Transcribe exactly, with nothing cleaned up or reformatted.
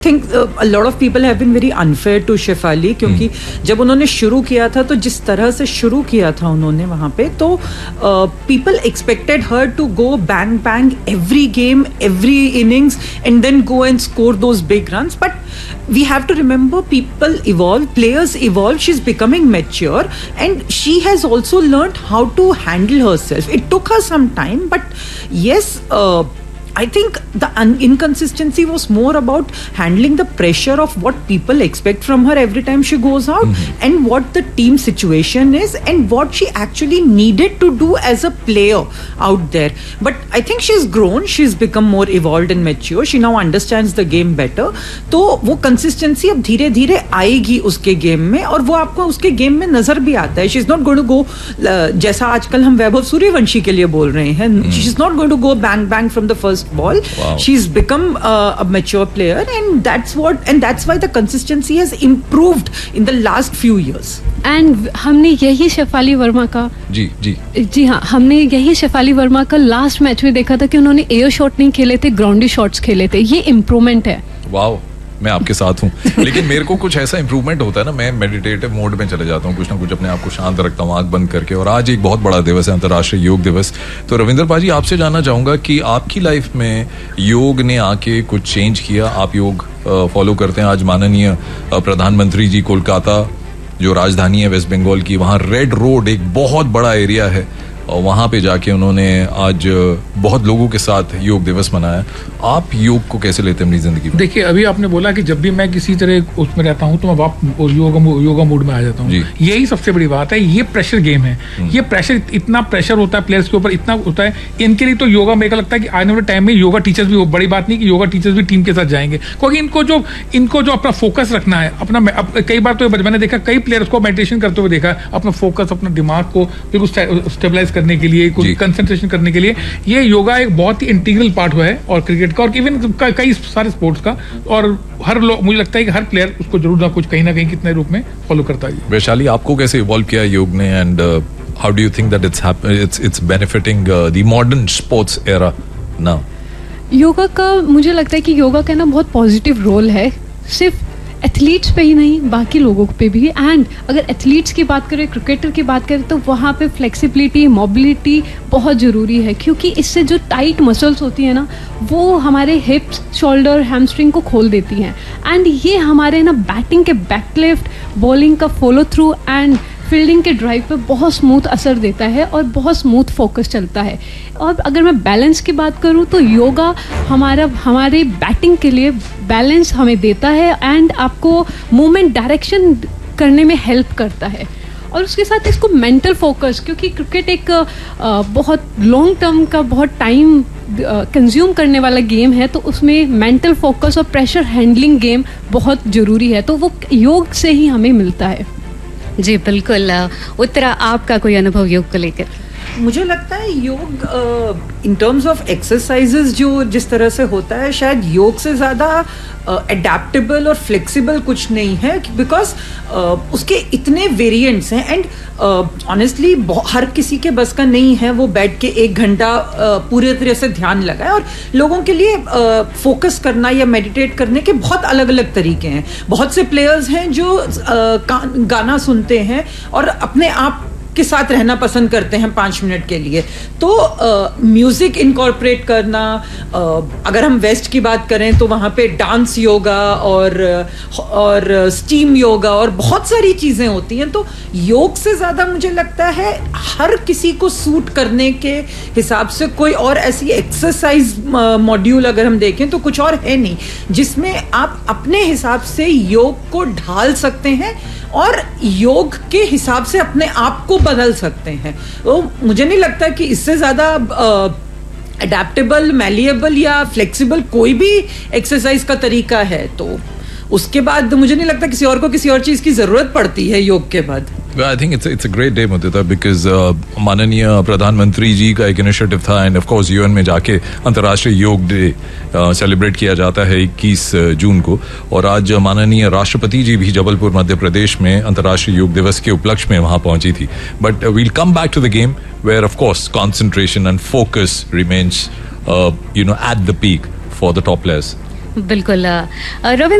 Think a lot of people have been very unfair to Shefali, क्योंकि hmm. जब उन्होंने शुरू किया था तो जिस तरह से शुरू किया था उन्होंने वहाँ पे, तो people expected her to go bang bang every game every innings and then go and score those big runs. But we have to remember people evolve, players evolve, she's becoming mature and she has also learned how to handle herself. It took her some time, but yes, uh, I think the un- inconsistency was more about handling the pressure of what people expect from her every time she goes out, mm-hmm. and what the team situation is and what she actually needed to do as a player out there. But I think she's grown, she's become more evolved and mature. She now understands the game better. तो वो consistency अब धीरे धीरे आएगी उसके game में, और वो आपको उसके गेम में नजर भी आता है. She's not going to go uh, जैसा आजकल हम वैभव सूर्यवंशी के लिए बोल रहे हैं, mm. she's not going to go bang bang from the first ball. Wow. She's become uh, a mature player, and that's what and that's why the consistency has improved in the last few years. And हमने यही शेफाली वर्मा का जी जी जी हाँ हमने यही शेफाली वर्मा का last match में देखा था कि उन्होंने एयर शॉट नहीं खेले थे, ग्राउंडी शॉट्स खेले थे. ये इम्प्रूवमेंट है. वाओ, मैं आपके साथ हूँ. लेकिन मेरे को कुछ ऐसा इंप्रूवमेंट होता है ना, मैं मेडिटेटिव मोड में चले जाता हूँ, कुछ ना कुछ अपने आप को शांत रखता हूँ आंख बंद करके. और आज एक बहुत बड़ा दिवस है, अंतर्राष्ट्रीय योग दिवस. तो रविंदर पाजी, आपसे जानना चाहूंगा कि आपकी लाइफ में योग ने आके कुछ चेंज किया? आप योग फॉलो करते हैं? आज माननीय प्रधानमंत्री जी कोलकाता, जो राजधानी है वेस्ट बंगाल की, वहाँ रेड रोड एक बहुत बड़ा एरिया है, और वहाँ पे जाके उन्होंने आज बहुत लोगों के साथ योग दिवस मनाया. आप योग को कैसे लेते हैं अपनी जिंदगी में? देखिए, अभी आपने बोला कि जब भी मैं किसी तरह उसमें रहता हूँ तो मैं वाप योगा योगा मूड में आ जाता हूँ. यही सबसे बड़ी बात है. ये प्रेशर गेम है. ये प्रेशर, इतना प्रेशर होता है प्लेयर्स के ऊपर, इतना होता है. इनके लिए तो योगा मेरे को लगता है कि आने वाले टाइम में योगा टीचर्स भी, बड़ी बात नहीं कि योगा टीचर्स भी टीम के साथ जाएंगे, क्योंकि इनको जो इनको जो अपना फोकस रखना है अपना. कई बार तो मैंने देखा कई प्लेयर्स को मेडिटेशन करते हुए देखा, अपना फोकस, अपना दिमाग को बिल्कुल स्टेबलाइज करने के लिए, कंसंट्रेशन करने के लिए. ये योगा एक बहुत ही इंटीग्रल पार्ट हुआ है, और क्रिकेट का और इवन कई सारे स्पोर्ट्स का. और हर लोग, मुझे लगता है कि हर प्लेयर उसको जरूर ना कुछ कहीं ना कहीं कितने रूप में फॉलो करता है. वैशाली, आपको कैसे इवॉल्व किया योग ने, and how do you think that it's it's it's benefiting the modern sports era now? Yoga का मुझे लगता है कि योगा का ना बहुत पॉजिटिव रोल है, सिर्फ एथलीट्स पे ही नहीं, बाकी लोगों पे भी. एंड अगर एथलीट्स की बात करें, क्रिकेटर की बात करें, तो वहाँ पे फ्लेक्सिबिलिटी, मोबिलिटी बहुत ज़रूरी है, क्योंकि इससे जो टाइट मसल्स होती है ना, वो हमारे हिप्स, शोल्डर, हैमस्ट्रिंग को खोल देती हैं. एंड ये हमारे ना बैटिंग के बैकलिफ्ट, बॉलिंग का फॉलो थ्रू एंड फील्डिंग के ड्राइव पे बहुत स्मूथ असर देता है और बहुत स्मूथ फोकस चलता है. और अगर मैं बैलेंस की बात करूँ तो योगा हमारा हमारे बैटिंग के लिए बैलेंस हमें देता है, एंड आपको मूवमेंट डायरेक्शन करने में हेल्प करता है. और उसके साथ इसको मेंटल फोकस, क्योंकि क्रिकेट एक आ, बहुत लॉन्ग टर्म का, बहुत टाइम कंज्यूम करने वाला गेम है, तो उसमें मेंटल फोकस और प्रेशर हैंडलिंग गेम बहुत ज़रूरी है. तो वो योग से ही हमें मिलता है. जी बिल्कुल. उत्तरा, आपका कोई अनुभव योग को लेकर? मुझे लगता है योग इन टर्म्स ऑफ एक्सरसाइजेज जो जिस तरह से होता है, शायद योग से ज़्यादा एडेप्टेबल और फ्लेक्सिबल कुछ नहीं है, बिकॉज uh, उसके इतने वेरिएंट्स हैं. एंड ऑनेस्टली uh, हर किसी के बस का नहीं है वो बैठ के एक घंटा uh, पूरे तरह से ध्यान लगाए. और लोगों के लिए फोकस uh, करना या मेडिटेट करने के बहुत अलग अलग तरीके हैं. बहुत से प्लेयर्स हैं जो uh, गाना सुनते हैं और अपने आप के साथ रहना पसंद करते हैं पाँच मिनट के लिए. तो म्यूजिक uh, इनकॉर्पोरेट करना, uh, अगर हम वेस्ट की बात करें तो वहाँ पे डांस योगा और और स्टीम योगा और बहुत सारी चीज़ें होती हैं. तो योग से ज़्यादा मुझे लगता है हर किसी को सूट करने के हिसाब से कोई और ऐसी एक्सरसाइज मॉड्यूल अगर हम देखें तो कुछ और है नहीं, जिसमें आप अपने हिसाब से योग को ढाल सकते हैं और योग के हिसाब से अपने आप को बदल सकते हैं. तो मुझे नहीं लगता कि इससे ज़्यादा अडेप्टेबल, मैलिएबल या फ्लेक्सिबल कोई भी एक्सरसाइज का तरीका है. तो उसके बाद मुझे नहीं लगता किसी और को किसी और चीज़ की ज़रूरत पड़ती है योग के बाद. Well, I think it's a, it's a great day, Mudita, because uh, माननीय प्रधानमंत्री जी का एक इनिशिएटिव था, एंड ऑफ कोर्स यूएन में जाके अंतर्राष्ट्रीय योग डे सेलिब्रेट किया जाता है इक्कीस जून को. और आज माननीय राष्ट्रपति जी भी जबलपुर मध्य प्रदेश में अंतर्राष्ट्रीय योग दिवस के उपलक्ष्य में वहां पहुंची थी. But we'll come back to the game where of course concentration and focus remains you know at the peak for the top players. बिल्कुल। रविंद्र